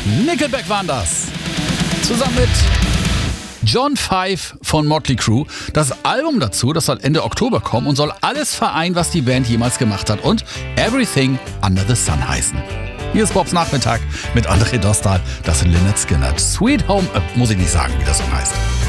Nickelback waren das. Zusammen mit John Five von Motley Crue. Das Album dazu, das soll Ende Oktober kommen und soll alles vereinen, was die Band jemals gemacht hat und Everything Under the Sun heißen. Hier ist Bobs Nachmittag mit André Dostal. Das sind Lynyrd Skynyrd. Sweet Home, muss ich nicht sagen, wie das so heißt.